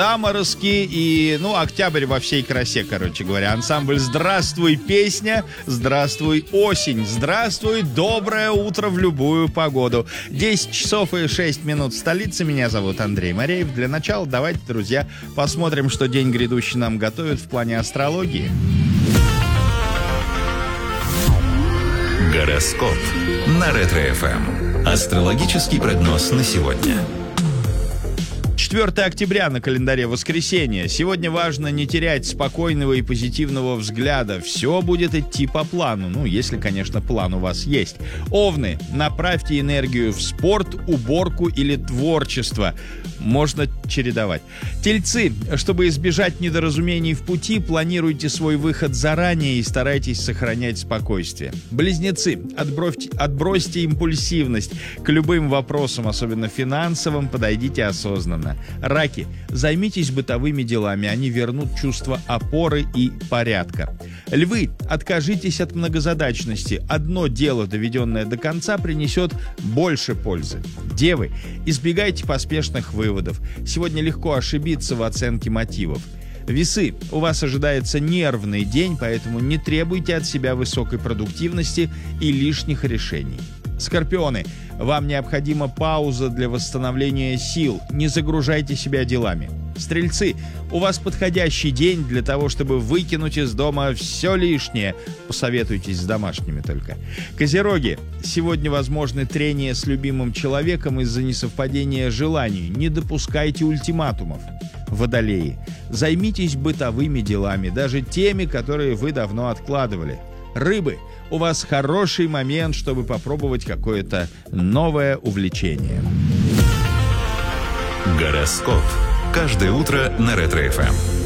заморозки и, октябрь во всей красе, короче говоря. Ансамбль «Здравствуй, песня», «Здравствуй, осень», «Здравствуй, доброе утро в любую погоду». 10 часов и 6 минут в столице. Меня зовут Андрей Мореев. Для начала давайте, друзья, посмотрим, что день грядущий нам готовит в плане астрологии. Гороскоп на Ретро-ФМ. Астрологический прогноз на сегодня. 4 октября на календаре, воскресенье. Сегодня важно не терять спокойного и позитивного взгляда. Все будет идти по плану. Если, конечно, план у вас есть. Овны, направьте энергию в спорт, уборку или творчество. Можно чередовать. Тельцы, чтобы избежать недоразумений в пути, планируйте свой выход заранее и старайтесь сохранять спокойствие. Близнецы, отбросьте импульсивность. К любым вопросам, особенно финансовым, подойдите осознанно. Раки, займитесь бытовыми делами, они вернут чувство опоры и порядка. Львы, откажитесь от многозадачности. Одно дело, доведенное до конца, принесет больше пользы. Девы, избегайте поспешных выводов. Сегодня легко ошибиться в оценке мотивов. Весы, у вас ожидается нервный день, поэтому не требуйте от себя высокой продуктивности и лишних решений. Скорпионы, вам необходима пауза для восстановления сил, не загружайте себя делами. Стрельцы, у вас подходящий день для того, чтобы выкинуть из дома все лишнее. Посоветуйтесь с домашними только. Козероги, сегодня возможны трения с любимым человеком из-за несовпадения желаний. Не допускайте ультиматумов. Водолеи, займитесь бытовыми делами, даже теми, которые вы давно откладывали. Рыбы, у вас хороший момент, чтобы попробовать какое-то новое увлечение. Гороскоп. Каждое утро на Ретро-ФМ.